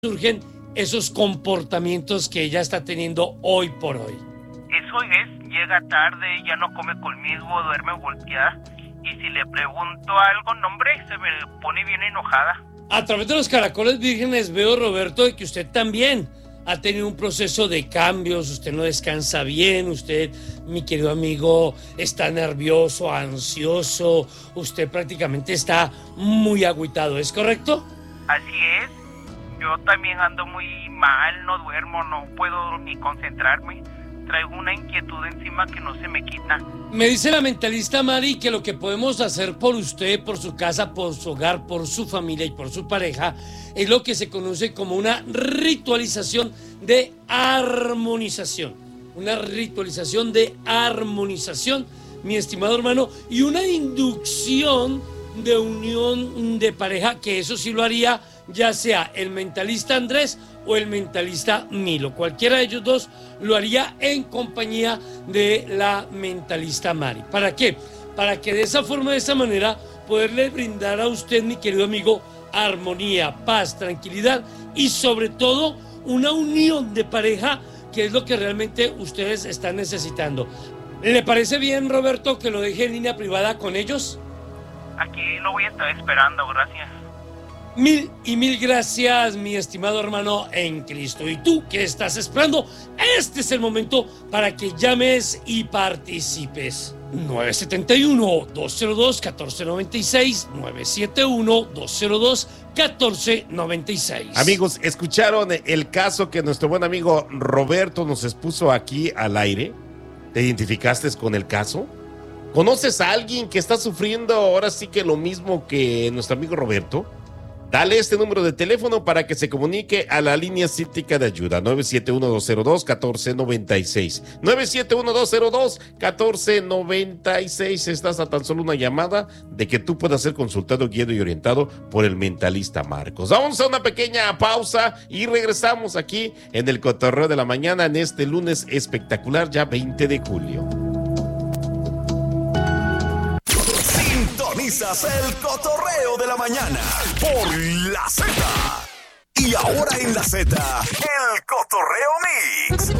surgen esos comportamientos que ella está teniendo hoy por hoy. Eso es, llega tarde, ya no come conmigo, duerme volteada. Y si le pregunto algo, no hombre, se me pone bien enojada. A través de los caracoles vírgenes veo, Roberto, de que usted también ha tenido un proceso de cambios, usted no descansa bien, usted, mi querido amigo, está nervioso, ansioso, usted prácticamente está muy agüitado, ¿es correcto? Así es, yo también ando muy mal, no duermo, no puedo ni concentrarme, traigo una inquietud encima que no se me quita. Me dice la mentalista Mari que lo que podemos hacer por usted, por su casa, por su hogar, por su familia y por su pareja es lo que se conoce como una ritualización de armonización. Una ritualización de armonización, mi estimado hermano, y una inducción de unión de pareja, que eso sí lo haría ya sea el mentalista Andrés o el mentalista Milo. Cualquiera de ellos dos lo haría en compañía de la mentalista Mari. ¿Para qué? Para que de esa forma, de esa manera, poderle brindar a usted, mi querido amigo, armonía, paz, tranquilidad y sobre todo una unión de pareja, que es lo que realmente ustedes están necesitando. ¿Le parece bien, Roberto, que lo deje en línea privada con ellos? Aquí lo voy a estar esperando, gracias. Mil gracias, mi estimado hermano en Cristo. ¿Y tú qué estás esperando? Este es el momento para que llames y participes. 971-202-1496, 971-202-1496. Amigos, ¿escucharon el caso que nuestro buen amigo Roberto nos expuso aquí al aire? ¿Te identificaste con el caso? ¿Conoces a alguien que está sufriendo ahora sí que lo mismo que nuestro amigo Roberto? Dale este número de teléfono para que se comunique a la línea cítrica de ayuda, 971-202-1496. 971-202-1496. Estás a tan solo una llamada de que tú puedas ser consultado, guiado y orientado por el mentalista Marcos. Vamos a una pequeña pausa y regresamos aquí en el Cotorreo de la Mañana en este lunes espectacular, ya 20 de julio. Sintonizas el Cotorreo de la Mañana por la Z. Y ahora en la Z, el Cotorreo Mix.